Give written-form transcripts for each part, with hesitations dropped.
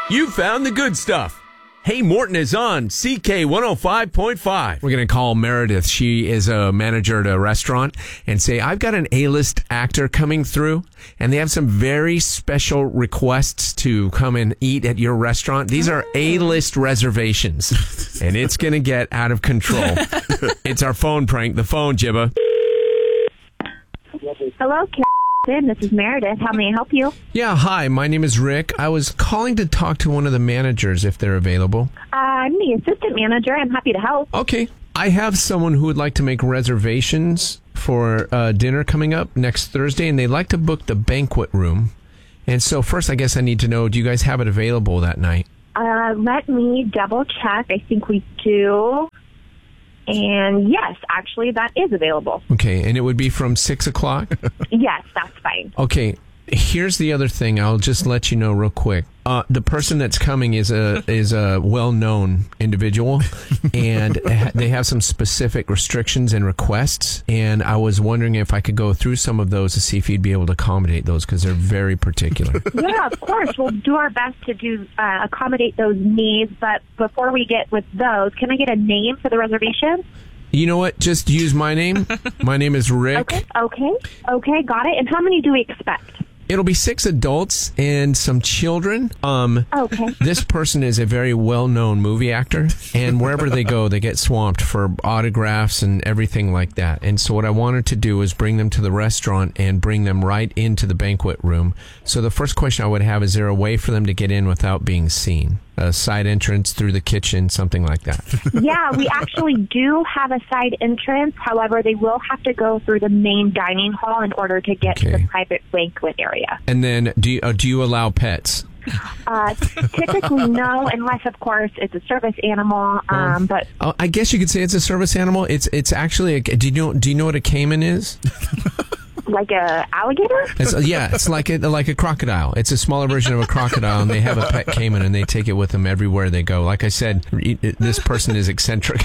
You found the good stuff. Hey Morton is on CK 105.5. We're going to call Meredith. She is a manager at a restaurant and say, I've got an A-list actor coming through and they have some very special requests to come and eat at your restaurant. These are A-list reservations and it's going to get out of control. It's our phone prank. The phone, Jibba. Hello, Karen. This is Meredith. How may I help you? Yeah, hi. My name is Rick. I was calling to talk to one of the managers if they're available. I'm the assistant manager. I'm happy to help. Okay. I have someone who would like to make reservations for dinner coming up next Thursday, and they'd like to book the banquet room. And so first, I guess I need to know, do you guys have it available that night? Let me double check. I think we do. And yes, actually, that is available. Okay, and it would be from 6 o'clock? Yes, that's fine. Okay, here's the other thing. I'll just let you know real quick. The person that's coming is a well-known individual, and they have some specific restrictions and requests, and I was wondering if I could go through some of those to see if you'd be able to accommodate those, because they're very particular. Yeah, of course. We'll do our best to accommodate those needs, but before we get with those, can I get a name for the reservation? You know what? Just use my name. My name is Rick. Okay, got it. And how many do we expect? It'll be 6 adults and some children. Okay. This person is a very well-known movie actor, and wherever they go, they get swamped for autographs and everything like that. And so what I wanted to do is bring them to the restaurant and bring them right into the banquet room. So the first question I would have, is there a way for them to get in without being seen? A side entrance through the kitchen, something like that. Yeah, we actually do have a side entrance. However, they will have to go through the main dining hall in order to get to the private banquet area. And then, do you allow pets? Typically, no, unless, of course, it's a service animal. But I guess you could say it's a service animal. It's actually do you know what a caiman is? Like a alligator? It's like a crocodile. It's a smaller version of a crocodile, and they have a pet caiman, and they take it with them everywhere they go. Like I said, this person is eccentric.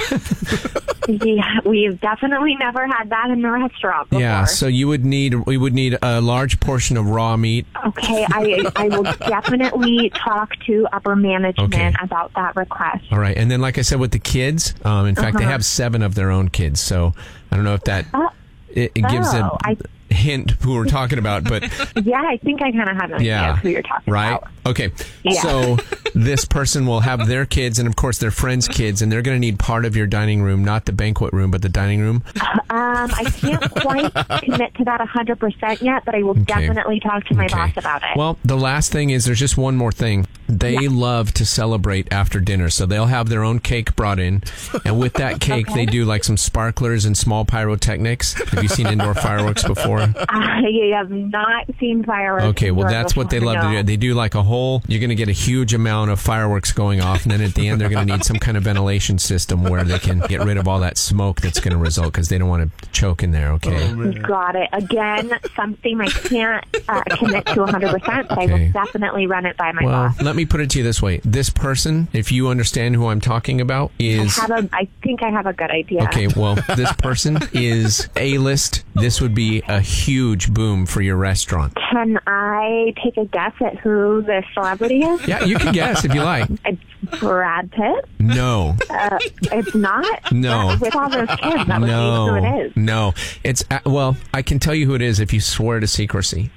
Yeah, we've definitely never had that in the restaurant before. Yeah, so we would need a large portion of raw meat. Okay, I will definitely talk to upper management about that request. All right, and then like I said with the kids, in fact, they have 7 of their own kids, so I don't know if that it gives a hint who we're talking about, but yeah, I think I kind of have an idea of who you're talking about. Okay, yeah. So this person will have their kids and of course their friends' kids, and they're going to need part of your dining room, not the banquet room, but the dining room. I can't quite commit to that 100% yet, but I will definitely talk to my boss about it. Well, the last thing is there's just one more thing. They love to celebrate after dinner, so they'll have their own cake brought in, and with that cake they do like some sparklers and small pyrotechnics. Have you seen indoor fireworks before? I have not seen fireworks. Okay, well that's what they love to do. They do like you're going to get a huge amount of fireworks going off, and then at the end they're going to need some kind of ventilation system where they can get rid of all that smoke that's going to result, because they don't want to choke in there, okay? Got it. Again, something I can't commit to 100%, but I will definitely run it by my boss. Let me put it to you this way. This person, if you understand who I'm talking about, is... I think I have a good idea. Okay, well, this person is A-list. This would be a huge boom for your restaurant. Can I take a guess at who the celebrity is? Yeah, you can guess if you like. It's Brad Pitt? No. It's not? No. With all those kids, that would be who it is. No. It's, I can tell you who it is if you swear to secrecy.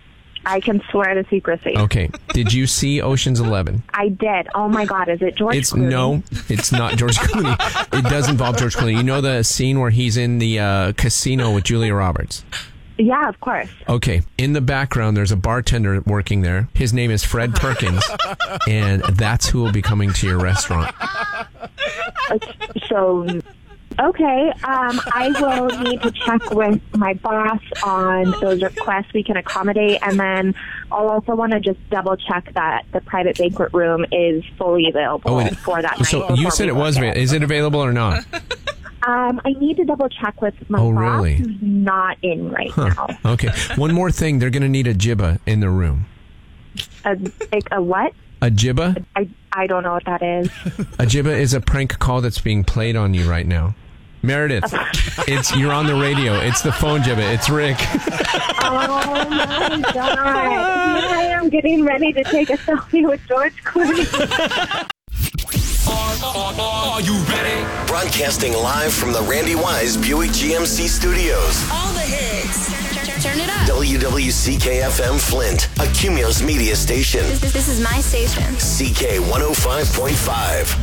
I can swear to secrecy. Okay. Did you see Ocean's 11? I did. Oh my God, is it George Clooney? No, it's not George Clooney. It does involve George Clooney. You know the scene where he's in the casino with Julia Roberts? Yeah, of course. Okay. In the background, there's a bartender working there. His name is Fred Perkins, and that's who will be coming to your restaurant. Okay, I will need to check with my boss on those requests we can accommodate, and then I'll also want to just double check that the private banquet room is fully available for that night. So you said it was available. Is it available or not? I need to double check with my boss, who's not in right now. Okay. One more thing. They're going to need a jibba in the room. A what? A jibba? I don't know what that is. A jibba is a prank call that's being played on you right now. Meredith, you're on the radio. It's the phone, Jibba. It's Rick. Oh my God. I am getting ready to take a selfie with George Clooney. Are you ready? Broadcasting live from the Randy Wise Buick GMC Studios. All the hits. Turn it up. WWCK-FM Flint, a Cumulus media station. This is my station. CK 105.5.